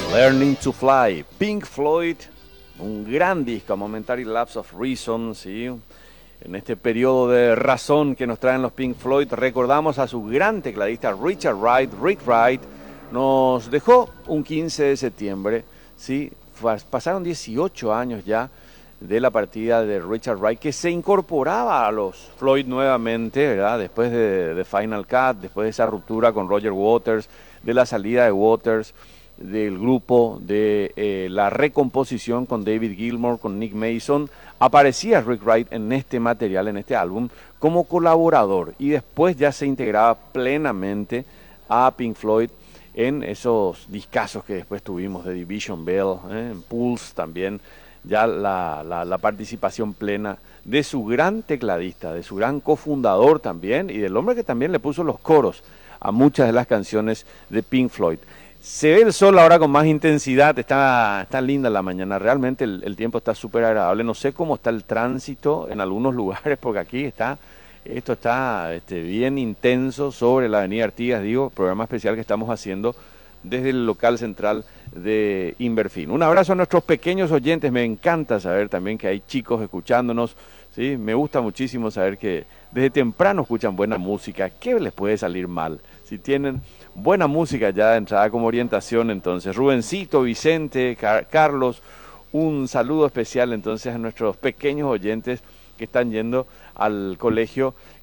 Learning to Fly, Pink Floyd, un gran disco, Momentary Lapse of Reason, ¿sí? En este periodo de razón que nos traen los Pink Floyd, recordamos a su gran tecladista Richard Wright. Rick Wright nos dejó un 15 de septiembre, ¿sí? Pasaron 18 años ya de la partida de Richard Wright, que se incorporaba a los Floyd nuevamente, ¿verdad? Después de Final Cut, después de esa ruptura con Roger Waters, de la salida de Waters del grupo, de la recomposición con David Gilmour, con Nick Mason, aparecía Rick Wright en este material, en este álbum, como colaborador, y después ya se integraba plenamente a Pink Floyd en esos discazos que después tuvimos de Division Bell, en Pulse también, ya la participación plena de su gran tecladista, de su gran cofundador también, y del hombre que también le puso los coros a muchas de las canciones de Pink Floyd. Se ve el sol ahora con más intensidad, está linda la mañana, realmente el tiempo está súper agradable. No sé cómo está el tránsito en algunos lugares, porque aquí esto está bien intenso sobre la avenida Artigas, digo, programa especial que estamos haciendo desde el local central de Inverfin. Un abrazo a nuestros pequeños oyentes, me encanta saber también que hay chicos escuchándonos, ¿sí? Me gusta muchísimo saber que desde temprano escuchan buena música. ¿Qué les puede salir mal? Si tienen buena música ya de entrada como orientación, entonces Rubencito, Vicente, Carlos, un saludo especial entonces a nuestros pequeños oyentes que están yendo al colegio